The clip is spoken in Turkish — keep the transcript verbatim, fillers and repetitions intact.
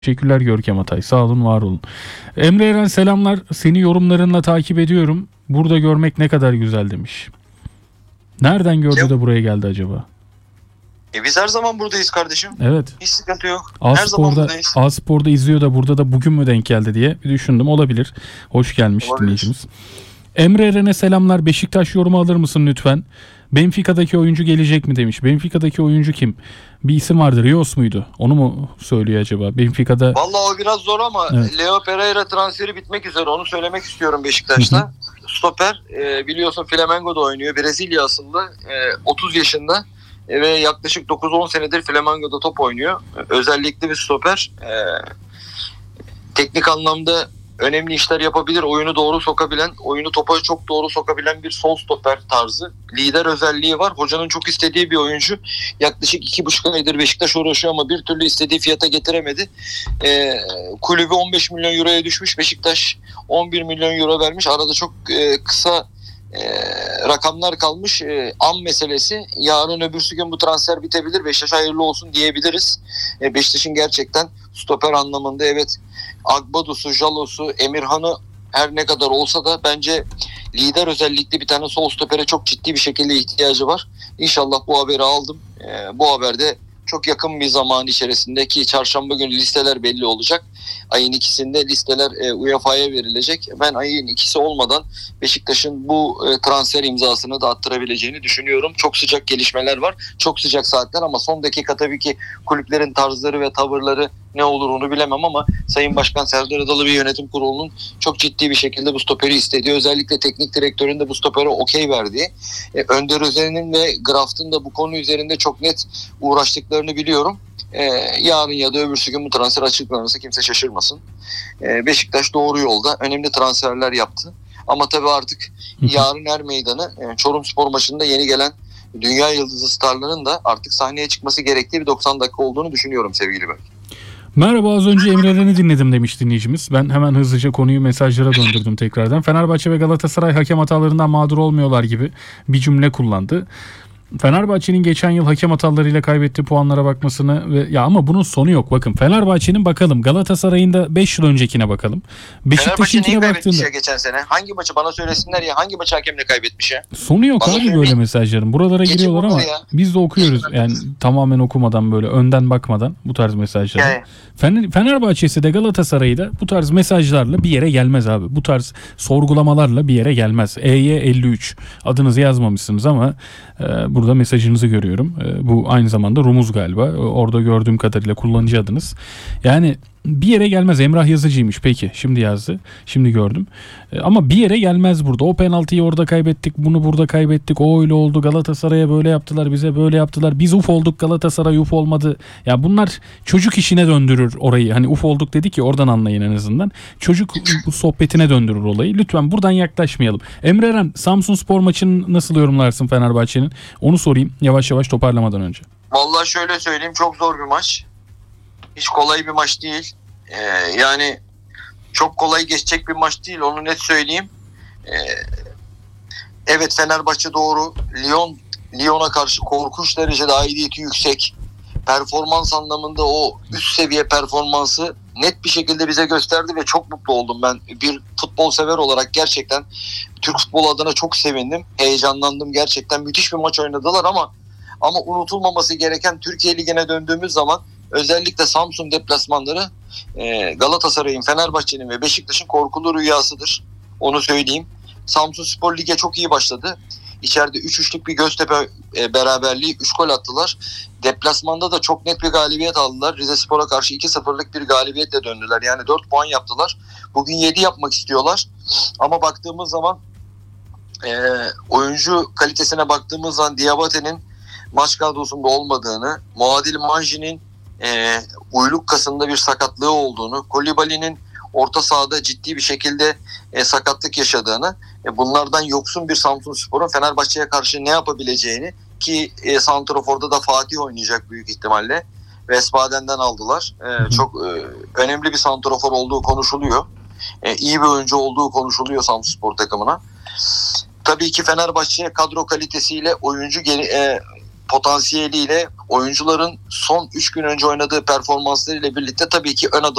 Teşekkürler Görkem Atay. Sağ olun, var olun. Emre Eren selamlar. Seni yorumlarınla takip ediyorum. Burada görmek ne kadar güzel demiş. Nereden gördü Ya, de buraya geldi acaba? E biz her zaman buradayız kardeşim. Evet. Hiç sıkıntı yok. Her zaman A-Spor'da, buradayız. A-Spor'da izliyor da burada da bugün mü denk geldi diye düşündüm. Olabilir. Hoş gelmiş Olabilir. dinleyicimiz. Emre Eren'e selamlar. Beşiktaş yorumu alır mısın lütfen? Benfica'daki oyuncu gelecek mi demiş. Benfica'daki oyuncu kim? Bir isim vardı. Rios muydu? Onu mu söylüyor acaba? Benfica'da... Vallahi o biraz zor ama Evet. Leo Pereira transferi bitmek üzere. Onu söylemek istiyorum Beşiktaş'ta. Hı hı. Stoper e, biliyorsun Flamengo'da oynuyor. Brezilya asıllı. E, otuz yaşında. E, ve yaklaşık dokuz on senedir Flamengo'da top oynuyor. E, özellikle bir stoper. E, teknik anlamda önemli işler yapabilir. Oyunu doğru sokabilen, oyunu topa çok doğru sokabilen bir sol stoper tarzı. Lider özelliği var. Hocanın çok istediği bir oyuncu. Yaklaşık iki buçuk aydır Beşiktaş uğraşıyor ama bir türlü istediği fiyata getiremedi. Ee, kulübü on beş milyon euroya düşmüş. Beşiktaş on bir milyon euro vermiş. Arada çok e, kısa e, rakamlar kalmış. E, an meselesi. Yarın öbürsü gün bu transfer bitebilir. Beşiktaş hayırlı olsun diyebiliriz. E, Beşiktaş'ın gerçekten stoper anlamında evet Agbado'su, Jalos'u, Emirhan'ı her ne kadar olsa da bence lider özellikle bir tane sol stopere çok ciddi bir şekilde ihtiyacı var. İnşallah bu haberi aldım. Ee, bu haberde çok yakın bir zaman içerisinde ki çarşamba günü listeler belli olacak. Ayın ikisinde listeler e, U E F A'ya verilecek. Ben ayın ikisi olmadan Beşiktaş'ın bu e, transfer imzasını da attırabileceğini düşünüyorum. Çok sıcak gelişmeler var. Çok sıcak saatler ama son dakika tabii ki kulüplerin tarzları ve tavırları ne olur onu bilemem ama Sayın Başkan Serdar Adalı ve yönetim kurulunun çok ciddi bir şekilde bu stoperi istediği, özellikle teknik direktörün de bu stopere okey verdiği, e, Önder Özen'in ve Graft'ın da bu konu üzerinde çok net uğraştıklarını biliyorum. E, yarın ya da öbürsü gün bu transfer açıklanırsa kimse şaşırmasın. E, Beşiktaş doğru yolda. Önemli transferler yaptı. Ama tabii artık yarın er meydanı e, Çorumspor maçında yeni gelen dünya yıldızı starların da artık sahneye çıkması gerektiği bir doksan dakika olduğunu düşünüyorum sevgili Bey. Merhaba, az önce Emre Eren'i dinledim demiş dinleyicimiz. Ben hemen hızlıca konuyu mesajlara döndürdüm tekrardan. Fenerbahçe ve Galatasaray hakem hatalarından mağdur olmuyorlar gibi bir cümle kullandı. Fenerbahçe'nin geçen yıl hakem hatalarıyla kaybettiği puanlara bakmasını ve ya ama bunun sonu yok. Bakın Fenerbahçe'nin bakalım, Galatasaray'ın da beş yıl öncekine bakalım. Beşiktaş'ınkine Beşiktaş'ınkine kaybetmiş baktığında ya geçen sene. Hangi maçı bana söylesinler ya, hangi maçı hakemle kaybetmiş ya? sonu yok Bana abi söyle. böyle mesajların. Buralara Geçin giriyorlar ama bunları ya. biz de okuyoruz. Yani tamamen okumadan, böyle önden bakmadan bu tarz mesajları. Yani. Fener, Fenerbahçe'si de Galatasaray'ı da bu tarz mesajlarla bir yere gelmez abi. Bu tarz sorgulamalarla bir yere gelmez. E Y elli üç adınızı yazmamışsınız ama e, burada mesajınızı görüyorum. E, bu aynı zamanda Rumuz galiba. E, orada gördüğüm kadarıyla kullanıcı adınız. Yani bir yere gelmez. Emrah Yazıcı'ymış peki. Şimdi yazdı. Şimdi gördüm. E, ama bir yere gelmez burada. O penaltıyı orada kaybettik. Bunu burada kaybettik. O öyle oldu. Galatasaray'a böyle yaptılar. Bize böyle yaptılar. Biz uf olduk. Galatasaray uf olmadı. Ya bunlar çocuk işine döndürür orayı. Hani uf olduk dedik ki oradan anlayın en azından. Çocuk bu sohbetine döndürür olayı. Lütfen buradan yaklaşmayalım. Emre Eren, Samsunspor maçını nasıl yorumlarsın Fenerbahçe'nin? Onu sorayım yavaş yavaş toparlamadan önce. Vallahi şöyle söyleyeyim, çok zor bir maç. Hiç kolay bir maç değil. Ee, yani çok kolay geçecek bir maç değil, onu net söyleyeyim. Ee, evet Fenerbahçe doğru. Lyon Lyon'a karşı korkunç derecede aidiyeti yüksek. Performans anlamında o üst seviye performansı net bir şekilde bize gösterdi ve çok mutlu oldum ben. Bir futbol sever olarak gerçekten Türk futbolu adına çok sevindim. Heyecanlandım. Gerçekten müthiş bir maç oynadılar ama ama unutulmaması gereken, Türkiye Ligi'ne döndüğümüz zaman özellikle Samsun deplasmanları e, Galatasaray'ın, Fenerbahçe'nin ve Beşiktaş'ın korkulu rüyasıdır. Onu söyleyeyim. Samsunspor Lig'e çok iyi başladı. İçeride üç üçlük bir Göztepe e, beraberliği, üç gol attılar. Deplasmanda da çok net bir galibiyet aldılar. Rizespor'a karşı iki sıfırlık bir galibiyetle döndüler. Yani dört puan yaptılar. Bugün yedi yapmak istiyorlar. Ama baktığımız zaman e, oyuncu kalitesine baktığımız zaman Diabate'nin maç kadrosunda olmadığını, Muadil Manji'nin e, uyluk kasında bir sakatlığı olduğunu, Kolibali'nin orta sahada ciddi bir şekilde e, sakatlık yaşadığını, e, bunlardan yoksun bir Samsunspor'un Fenerbahçe'ye karşı ne yapabileceğini, ki e, santraforda da Fatih oynayacak büyük ihtimalle. Vesbaden'den aldılar. E, çok e, önemli bir santrafor olduğu konuşuluyor. E, iyi bir oyuncu olduğu konuşuluyor Samsunspor takımına. Tabii ki Fenerbahçe kadro kalitesiyle oyuncu geri, e, potansiyeliyle oyuncuların son üç gün önce oynadığı performanslarıyla birlikte tabii ki ön adım